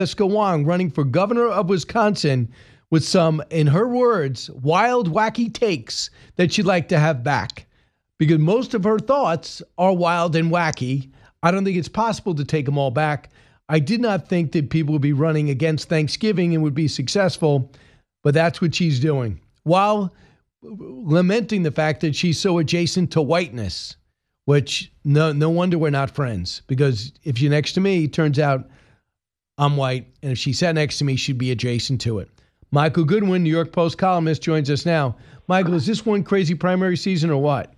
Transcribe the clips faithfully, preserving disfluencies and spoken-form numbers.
Jessica Wong running for governor of Wisconsin with some, in her words, wild, wacky takes that she'd like to have back. Because most of her thoughts are wild and wacky. I don't think it's possible to take them all back. I did not think that people would be running against Thanksgiving and would be successful, but that's what she's doing, while lamenting the fact that she's so adjacent to whiteness, which no no wonder we're not friends, because if you're next to me, it turns out I'm white, and if she sat next to me, she'd be adjacent to it. Michael Goodwin, New York Post columnist, joins us now. Michael, is this one crazy primary season or what?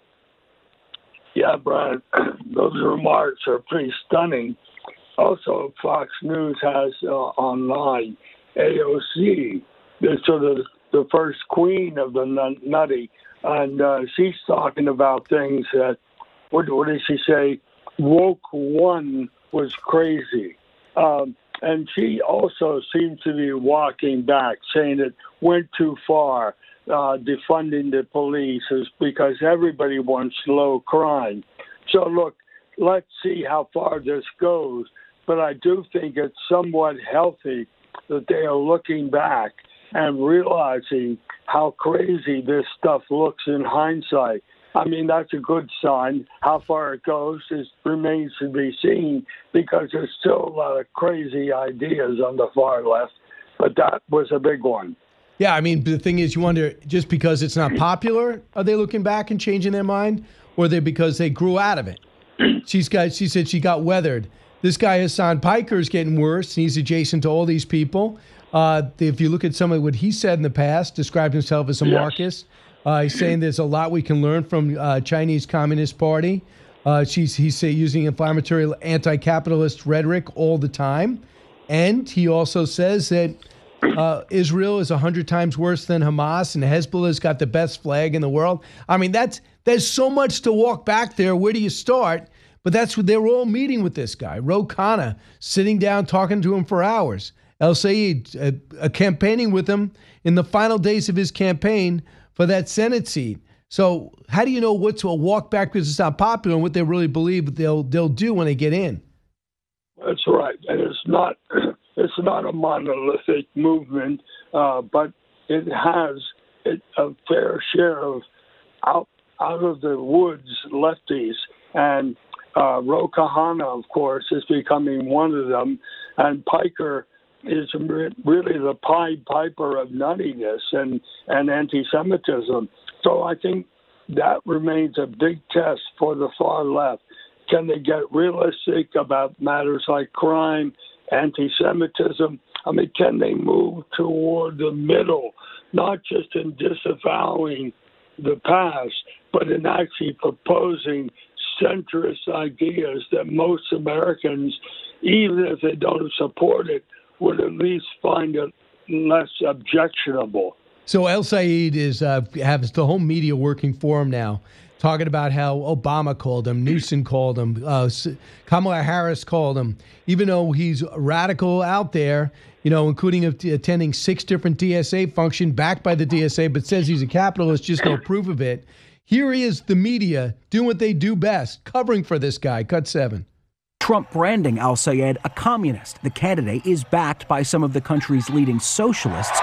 Yeah, Brian, those remarks are pretty stunning. Also, Fox News has uh, online A O C, the sort of the first queen of the nutty, and uh, she's talking about things that, what, what did she say? Woke one was crazy. Um, and she also seems to be walking back, saying it went too far, uh, defunding the police is because everybody wants low crime. So, look, let's see how far this goes. But I do think it's somewhat healthy that they are looking back and realizing how crazy this stuff looks in hindsight. I mean, that's a good sign. How far it goes is, remains to be seen, because there's still a lot of crazy ideas on the far left. But that was a big one. Yeah, I mean, the thing is, you wonder, just because it's not popular, are they looking back and changing their mind? Or are they because they grew out of it? She's got, she said she got weathered. This guy, Hassan Piker, is getting worse, and he's adjacent to all these people. Uh, if you look at some of what he said in the past, described himself as a yes. Marxist. Uh, he's saying there's a lot we can learn from uh, Chinese Communist Party. Uh, she's, he's say, using inflammatory anti-capitalist rhetoric all the time. And he also says that uh, Israel is one hundred times worse than Hamas, and Hezbollah's got the best flag in the world. I mean, that's there's so much to walk back there. Where do you start? But that's what they're all meeting with this guy, Ro Khanna, sitting down, talking to him for hours. El-Sayed uh, uh, campaigning with him in the final days of his campaign for that Senate seat. So how do you know what's a walk back because it's not popular and what they really believe they'll they'll do when they get in? That's right, and it's not it's not a monolithic movement, uh, but it has it, a fair share of out out of the woods lefties, and uh, Ro Khanna, of course, is becoming one of them, and Piker is really the Pied Piper of nuttiness and, and anti-Semitism. So I think that remains a big test for the far left. Can they get realistic about matters like crime, anti-Semitism? I mean, can they move toward the middle, not just in disavowing the past, but in actually proposing centrist ideas that most Americans, even if they don't support it, would at least find it less objectionable. So El-Sayed is uh, has the whole media working for him now, talking about how Obama called him, Newsom called him, uh, Kamala Harris called him, even though he's radical out there, you know, including attending six different D S A functions backed by the D S A, but says he's a capitalist, just no proof of it. Here he is, the media, doing what they do best, covering for this guy. Cut seven. Trump branding Al-Sayed a communist. The candidate is backed by some of the country's leading socialists,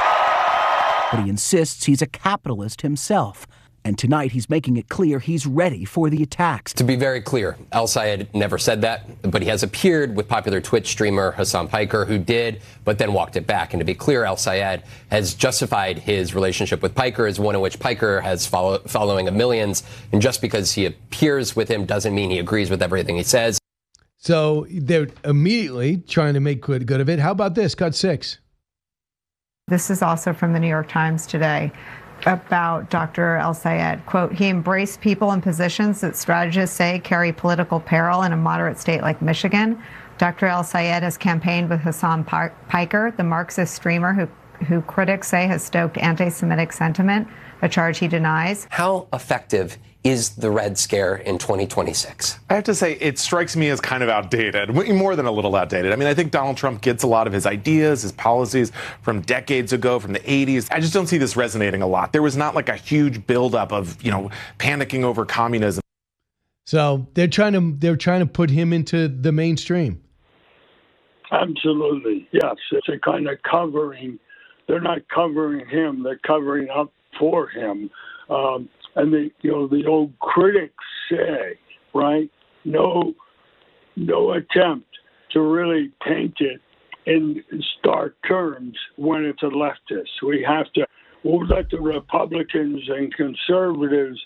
but he insists he's a capitalist himself. And tonight he's making it clear he's ready for the attacks. To be very clear, Al-Sayed never said that, but he has appeared with popular Twitch streamer Hassan Piker, who did, but then walked it back. And to be clear, Al-Sayed has justified his relationship with Piker as one in which Piker has follow, following of millions. And just because he appears with him doesn't mean he agrees with everything he says. So they're immediately trying to make good, good of it. How about this? Cut six. This is also from the New York Times today about Doctor El-Sayed. Quote, he embraced people in positions that strategists say carry political peril in a moderate state like Michigan. Doctor El-Sayed has campaigned with Hassan Piker, the Marxist streamer who, who critics say has stoked anti-Semitic sentiment, a charge he denies. How effective is the Red Scare in twenty twenty-six? I have to say, it strikes me as kind of outdated, more than a little outdated. I mean, I think Donald Trump gets a lot of his ideas, his policies from decades ago, from the eighties. I just don't see this resonating a lot. There was not like a huge buildup of, you know, panicking over communism. So they're trying to they're trying to put him into the mainstream. Absolutely, yes. It's a kind of covering. They're not covering him; they're covering up for him. Um, and the you know the old critics say, right? No, no attempt to really paint it in stark terms when it's a leftist. We have to. We'll let the Republicans and conservatives